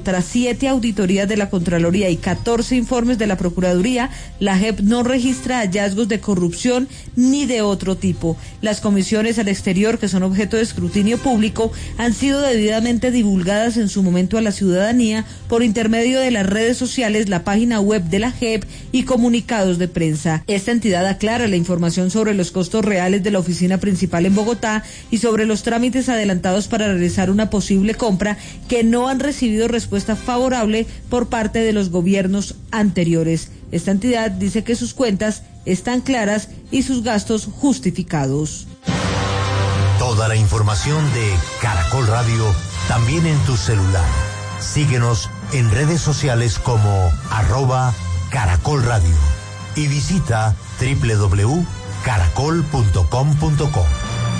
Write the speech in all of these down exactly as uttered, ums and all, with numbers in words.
tras siete auditorías de la Contraloría y catorce informes de la Procuraduría, la J E P no registra hallazgos de corrupción ni de otro tipo. Las comisiones al exterior, que son objeto de escrutinio público, han sido debidamente divulgadas en su momento a la ciudadanía por intermedio de las redes sociales, la página web de la J E P y comunicados de prensa. Esta entidad aclara la información sobre los costos reales de la oficina principal en Bogotá y sobre los trámites adelantados para realizar una posible compra que no han recibido respuesta favorable por parte de los gobiernos anteriores. Esta entidad dice que sus cuentas están claras y sus gastos justificados. Toda la información de Caracol Radio también en tu celular. Síguenos en redes sociales como arroba Caracol Radio y visita doble u doble u doble u punto caracol punto com punto co.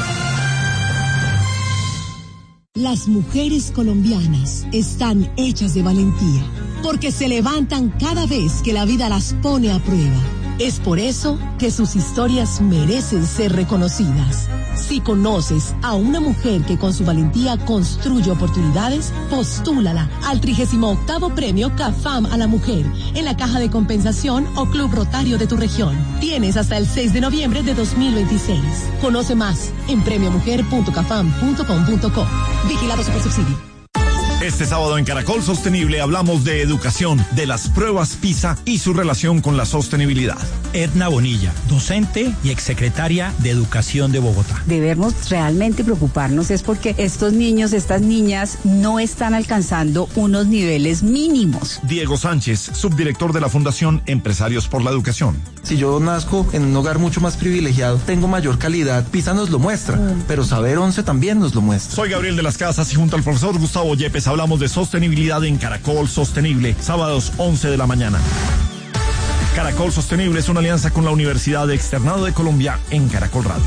Las mujeres colombianas están hechas de valentía, porque se levantan cada vez que la vida las pone a prueba. Es por eso que sus historias merecen ser reconocidas. Si conoces a una mujer que con su valentía construye oportunidades, postúlala al trigésimo octavo Premio CAFAM a la Mujer en la Caja de Compensación o Club Rotario de tu región. Tienes hasta el seis de noviembre de dos mil veintiséis. Conoce más en premio mujer punto cafam punto com punto co. Vigilado Supersubsidio. Este sábado en Caracol Sostenible hablamos de educación, de las pruebas PISA y su relación con la sostenibilidad. Edna Bonilla, docente y exsecretaria de Educación de Bogotá. Debemos realmente preocuparnos es porque estos niños, estas niñas no están alcanzando unos niveles mínimos. Diego Sánchez, subdirector de la Fundación Empresarios por la Educación. Si yo nazco en un hogar mucho más privilegiado, tengo mayor calidad, PISA nos lo muestra, mm. pero Saber once también nos lo muestra. Soy Gabriel de las Casas y junto al profesor Gustavo Yepes hablamos de sostenibilidad en Caracol Sostenible, sábados once de la mañana. Caracol Sostenible es una alianza con la Universidad de Externado de Colombia en Caracol Radio.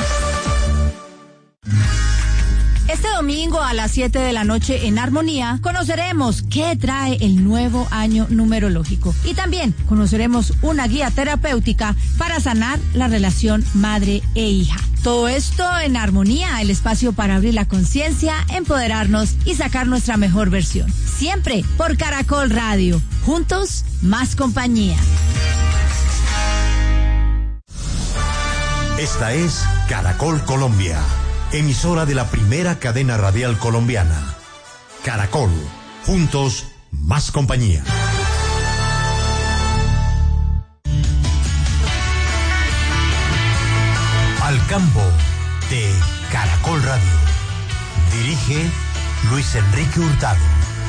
Este domingo a las siete de la noche en Armonía conoceremos qué trae el nuevo año numerológico y también conoceremos una guía terapéutica para sanar la relación madre e hija. Todo esto en Armonía, el espacio para abrir la conciencia, empoderarnos y sacar nuestra mejor versión. Siempre por Caracol Radio. Juntos, más compañía. Esta es Caracol Colombia, emisora de la primera cadena radial colombiana. Caracol, juntos, más compañía. Al campo de Caracol Radio. Dirige Luis Enrique Hurtado.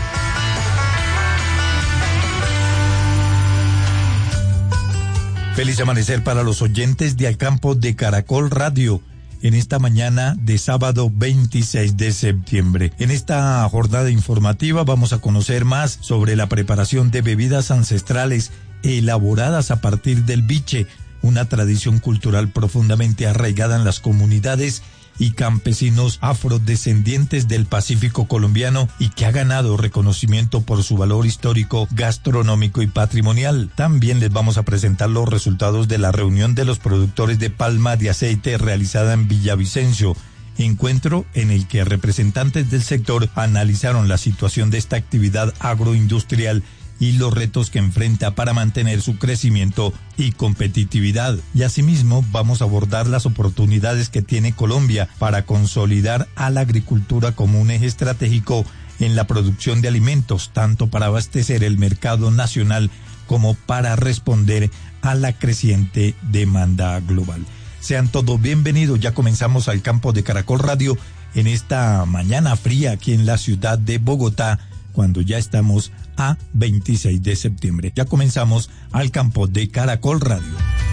Feliz amanecer para los oyentes de Al campo de Caracol Radio en esta mañana de sábado veintiséis de septiembre. En esta jornada informativa vamos a conocer más sobre la preparación de bebidas ancestrales elaboradas a partir del biche, una tradición cultural profundamente arraigada en las comunidades y campesinos afrodescendientes del Pacífico colombiano y que ha ganado reconocimiento por su valor histórico, gastronómico y patrimonial. También les vamos a presentar los resultados de la reunión de los productores de palma de aceite realizada en Villavicencio, encuentro en el que representantes del sector analizaron la situación de esta actividad agroindustrial y los retos que enfrenta para mantener su crecimiento y competitividad. Y asimismo vamos a abordar las oportunidades que tiene Colombia para consolidar a la agricultura como un eje estratégico en la producción de alimentos, tanto para abastecer el mercado nacional como para responder a la creciente demanda global. Sean todos bienvenidos, ya comenzamos Al campo de Caracol Radio en esta mañana fría aquí en la ciudad de Bogotá, cuando ya estamos a veintiséis de septiembre. Ya comenzamos Al campo de Caracol Radio.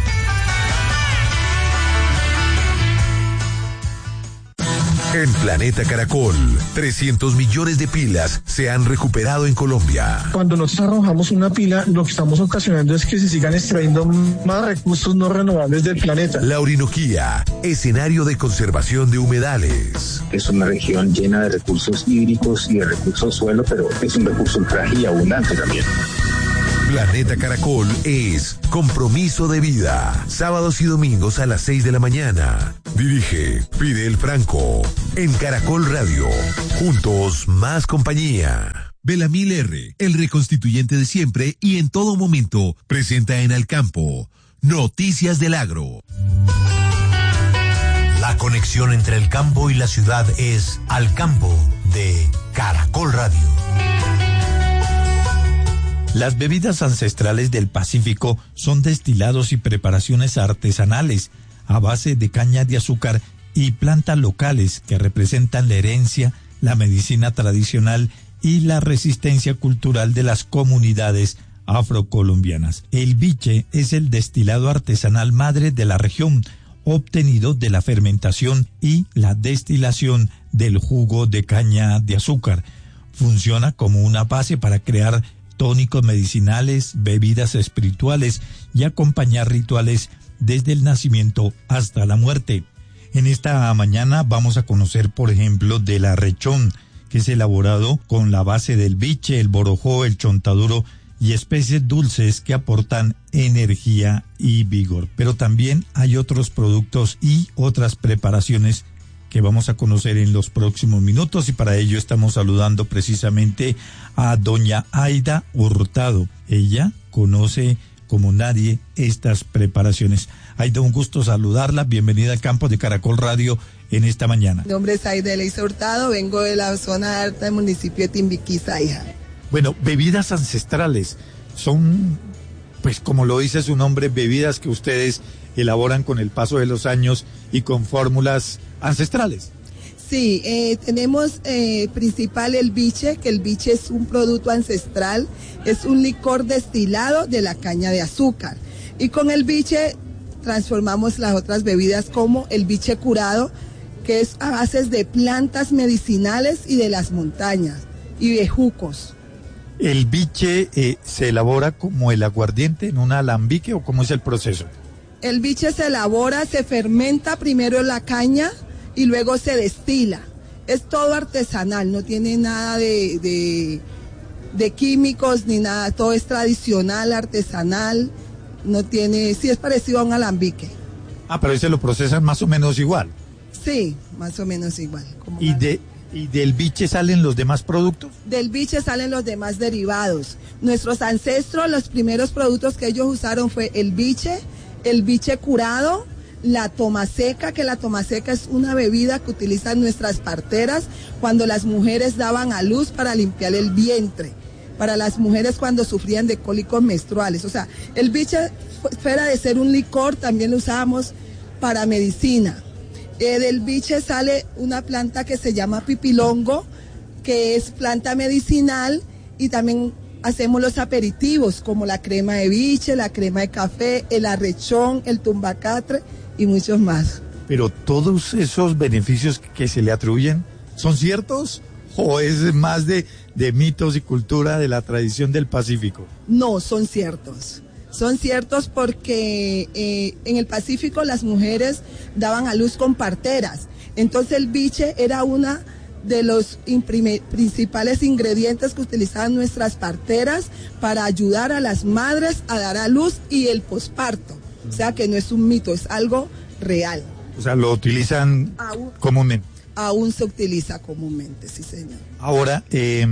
En Planeta Caracol, trescientos millones de pilas se han recuperado en Colombia. Cuando nosotros arrojamos una pila, lo que estamos ocasionando es que se sigan extrayendo más recursos no renovables del planeta. La Orinoquía, escenario de conservación de humedales. Es una región llena de recursos hídricos y de recursos suelo, pero es un recurso frágil y abundante también. Planeta Caracol es compromiso de vida. Sábados y domingos a las seis de la mañana. Dirige Fidel Franco. En Caracol Radio. Juntos, más compañía. Belamil R, el reconstituyente de siempre y en todo momento, presenta en Al Campo Noticias del Agro. La conexión entre el campo y la ciudad es Al Campo de Caracol Radio. Las bebidas ancestrales del Pacífico son destilados y preparaciones artesanales a base de caña de azúcar y plantas locales que representan la herencia, la medicina tradicional y la resistencia cultural de las comunidades afrocolombianas. El biche es el destilado artesanal madre de la región, obtenido de la fermentación y la destilación del jugo de caña de azúcar. Funciona como una base para crear tónicos medicinales, bebidas espirituales y acompañar rituales desde el nacimiento hasta la muerte. En esta mañana vamos a conocer, por ejemplo, del arrechón, que es elaborado con la base del biche, el borojó, el chontaduro y especies dulces que aportan energía y vigor. Pero también hay otros productos y otras preparaciones que vamos a conocer en los próximos minutos, y para ello estamos saludando precisamente a doña Aida Hurtado. Ella conoce como nadie estas preparaciones. Aida, un gusto saludarla. Bienvenida al Campo de Caracol Radio en esta mañana. Mi nombre es Aida Elisa Hurtado, vengo de la zona alta del municipio de Timbiquí, Saija. Bueno, bebidas ancestrales son, pues como lo dice su nombre, bebidas que ustedes elaboran con el paso de los años y con fórmulas ancestrales. Sí, eh, tenemos eh, principal el biche, que el biche es un producto ancestral, es un licor destilado de la caña de azúcar. Y con el biche transformamos las otras bebidas como el biche curado, que es a bases de plantas medicinales y de las montañas, y bejucos. ¿El biche eh, se elabora como el aguardiente en un alambique o cómo es el proceso? El biche se elabora, se fermenta primero la caña y luego se destila. Es todo artesanal, no tiene nada de, de, de químicos ni nada, todo es tradicional, artesanal, no tiene, sí es parecido a un alambique. Ah, pero ese lo procesan más o menos igual. Sí, más o menos igual. Como ¿Y, de, ¿Y del biche salen los demás productos? Del biche salen los demás derivados. Nuestros ancestros, los primeros productos que ellos usaron fue el biche, el biche curado, la tomaseca, que la tomaseca es una bebida que utilizan nuestras parteras cuando las mujeres daban a luz para limpiar el vientre, para las mujeres cuando sufrían de cólicos menstruales. O sea, el biche, fuera de ser un licor, también lo usábamos para medicina. Eh, del biche sale una planta que se llama pipilongo, que es planta medicinal, y también hacemos los aperitivos como la crema de biche, la crema de café, el arrechón, el tumbacatre y muchos más. Pero todos esos beneficios que se le atribuyen, ¿son ciertos o es más de, de mitos y cultura de la tradición del Pacífico? No, son ciertos. Son ciertos porque eh, en el Pacífico las mujeres daban a luz con parteras. Entonces el biche era una de los imprime, principales ingredientes que utilizaban nuestras parteras para ayudar a las madres a dar a luz y el posparto. O sea que no es un mito, es algo real. O sea, lo utilizan aún, comúnmente. Aún se utiliza comúnmente, sí señor. Ahora, eh,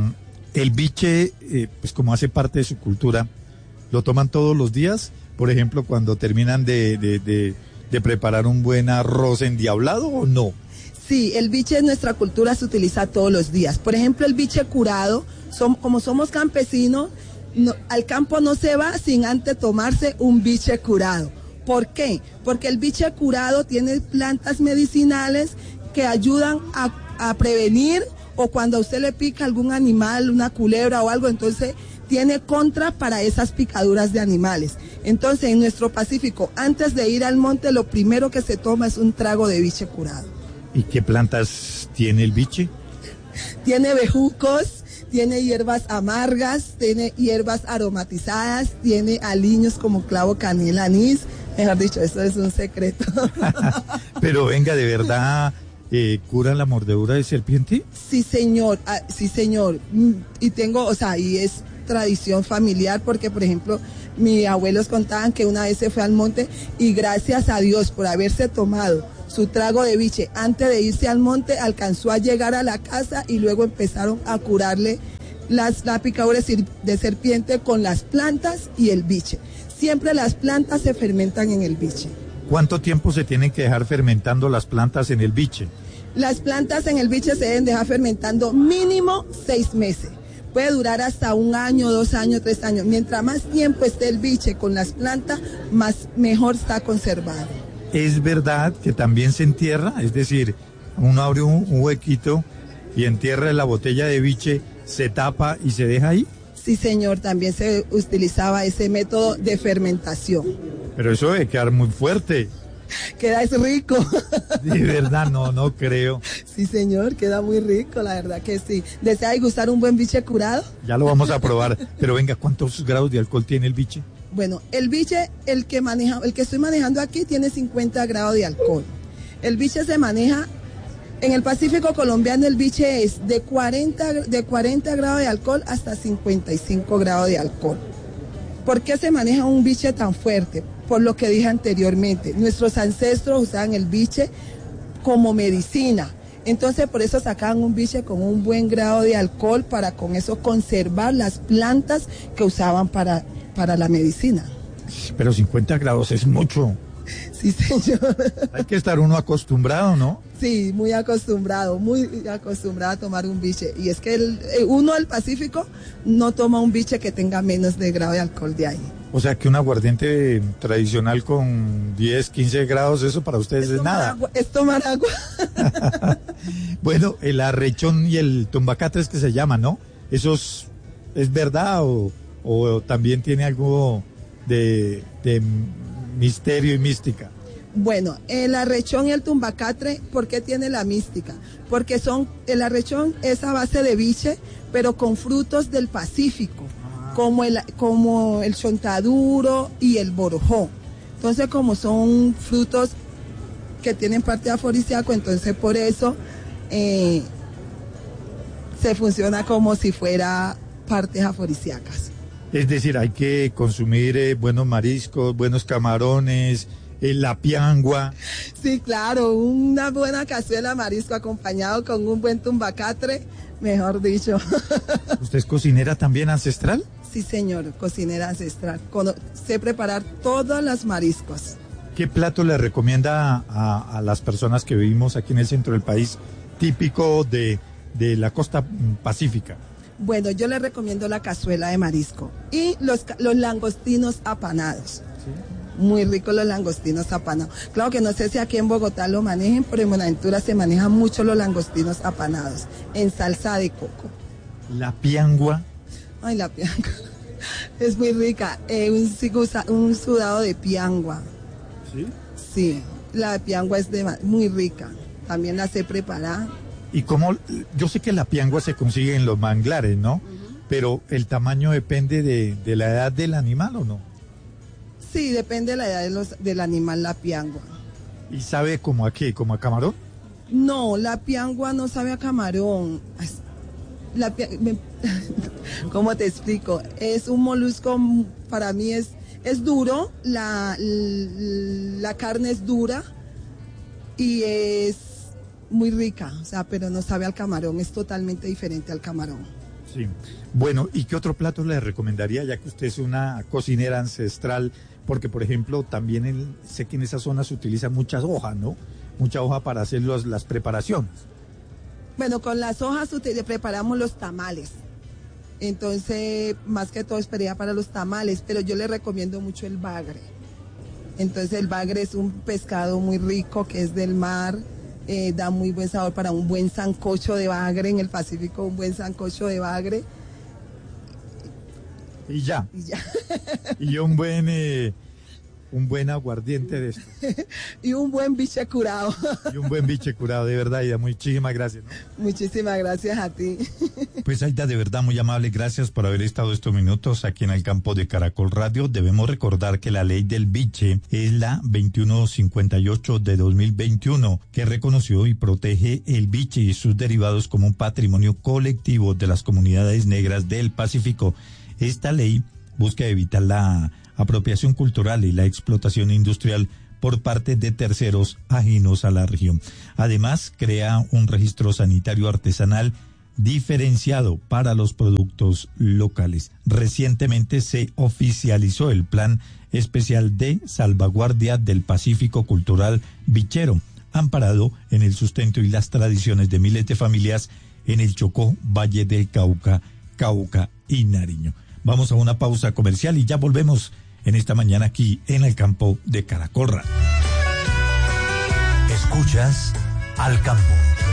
el biche, eh, pues como hace parte de su cultura, ¿lo toman todos los días? Por ejemplo, cuando terminan de, de, de, de preparar un buen arroz endiablado, ¿o no? Sí, el biche en nuestra cultura se utiliza todos los días. Por ejemplo, el biche curado, son, como somos campesinos, no, al campo no se va sin antes tomarse un biche curado. ¿Por qué? Porque el biche curado tiene plantas medicinales que ayudan a, a prevenir, o cuando a usted le pica algún animal, una culebra o algo, entonces tiene contra para esas picaduras de animales. Entonces, en nuestro Pacífico, antes de ir al monte, lo primero que se toma es un trago de biche curado. ¿Y qué plantas tiene el biche? Tiene bejucos, tiene hierbas amargas, tiene hierbas aromatizadas, tiene aliños como clavo, canela, anís. Mejor dicho, eso es un secreto. Pero venga, ¿de verdad eh, curan la mordedura de serpiente? Sí, señor, ah, sí, señor. Y tengo, o sea, y es tradición familiar porque, por ejemplo, mis abuelos contaban que una vez se fue al monte y gracias a Dios por haberse tomado su trago de biche antes de irse al monte, alcanzó a llegar a la casa y luego empezaron a curarle las, la picadura de serpiente con las plantas y el biche. Siempre las plantas se fermentan en el biche. ¿Cuánto tiempo se tienen que dejar fermentando las plantas en el biche? Las plantas en el biche se deben dejar fermentando mínimo seis meses. Puede durar hasta un año, dos años, tres años. Mientras más tiempo esté el biche con las plantas, más mejor está conservado. ¿Es verdad que también se entierra? Es decir, uno abre un, un huequito y entierra la botella de biche, se tapa y se deja ahí. Sí, señor, también se utilizaba ese método de fermentación. Pero eso debe quedar muy fuerte. Queda es rico. De verdad, no, no creo. Sí, señor, queda muy rico, la verdad que sí. ¿Desea degustar un buen biche curado? Ya lo vamos a probar. Pero venga, ¿cuántos grados de alcohol tiene el biche? Bueno, el biche, el que maneja, el que estoy manejando aquí, tiene cincuenta grados de alcohol. El biche se maneja, en el Pacífico colombiano el biche es de cuarenta, de cuarenta grados de alcohol hasta cincuenta y cinco grados de alcohol. ¿Por qué se maneja un biche tan fuerte? Por lo que dije anteriormente, nuestros ancestros usaban el biche como medicina. Entonces por eso sacaban un biche con un buen grado de alcohol para con eso conservar las plantas que usaban para, para la medicina. Pero cincuenta grados es mucho. Sí, señor. Hay que estar uno acostumbrado, ¿no? Sí, muy acostumbrado, muy acostumbrado a tomar un biche. Y es que el, uno del Pacífico no toma un biche que tenga menos de grado de alcohol de ahí. O sea que un aguardiente tradicional con diez, quince grados, eso para ustedes es, es nada. Agua, es tomar agua. Bueno, el arrechón y el tumbacatre es que se llama, ¿no? ¿Eso es, es verdad o, o también tiene algo de, de misterio y mística? Bueno, el arrechón y el tumbacatre, ¿por qué tiene la mística? Porque son, el arrechón es a base de biche, pero con frutos del Pacífico, ah. como el como el chontaduro y el borojó. Entonces, como son frutos que tienen parte afrodisíaco, entonces por eso eh, se funciona como si fuera partes afrodisíacas. Es decir, hay que consumir eh, buenos mariscos, buenos camarones, eh, la piangua. Sí, claro, una buena cazuela de marisco acompañado con un buen tumbacatre, mejor dicho. ¿Usted es cocinera también ancestral? Sí, señor, cocinera ancestral. Con, sé preparar todos los mariscos. ¿Qué plato le recomienda a, a las personas que vivimos aquí en el centro del país, típico de, de la costa pacífica? Bueno, yo le recomiendo la cazuela de marisco y los, los langostinos apanados. ¿Sí? Muy ricos los langostinos apanados. Claro que no sé si aquí en Bogotá lo manejen, pero en Buenaventura se manejan mucho los langostinos apanados en salsa de coco. ¿La piangua? Ay, la piangua. Es muy rica. Eh, un, un sudado de piangua. ¿Sí? Sí, la piangua es de, muy rica. También la sé preparar. ¿Y cómo? Yo sé que la piangua se consigue en los manglares, ¿no? Uh-huh. Pero ¿el tamaño depende de, de la edad del animal o no? Sí, depende de la edad de los, del animal, la piangua. ¿Y sabe como a qué? ¿Como a camarón? No, la piangua no sabe a camarón. La, me, ¿Cómo te explico? Es un molusco, para mí es, es duro, la, la carne es dura y es muy rica, o sea, pero no sabe al camarón, es totalmente diferente al camarón. Sí. Bueno, ¿y qué otro plato le recomendaría, ya que usted es una cocinera ancestral? Porque, por ejemplo, también en, sé que en esa zona se utiliza muchas hojas, ¿no? Mucha hoja para hacer los, las preparaciones. Bueno, con las hojas preparamos los tamales. Entonces, más que todo es para los tamales, pero yo le recomiendo mucho el bagre. Entonces, el bagre es un pescado muy rico que es del mar. Eh, da muy buen sabor para un buen sancocho de bagre en el Pacífico, un buen sancocho de bagre. Y ya. Y ya. Y un buen, eh, un buen aguardiente de esto. Y un buen biche curado. Y un buen biche curado, de verdad, Aida. Muchísimas gracias, ¿no? Muchísimas gracias a ti. Pues Aida, de verdad, muy amable. Gracias por haber estado estos minutos aquí en el campo de Caracol Radio. Debemos recordar que la ley del biche es la veintiuno cincuenta y ocho de dos mil veintiuno, que reconoció y protege el biche y sus derivados como un patrimonio colectivo de las comunidades negras del Pacífico. Esta ley busca evitar la apropiación cultural y la explotación industrial por parte de terceros ajenos a la región. Además, crea un registro sanitario artesanal diferenciado para los productos locales. Recientemente se oficializó el Plan Especial de Salvaguardia del Pacífico Cultural Bichero, amparado en el sustento y las tradiciones de miles de familias en el Chocó, Valle del Cauca, Cauca y Nariño. Vamos a una pausa comercial y ya volvemos en esta mañana aquí en el campo de Caracol Radio. Escuchas Al Campo.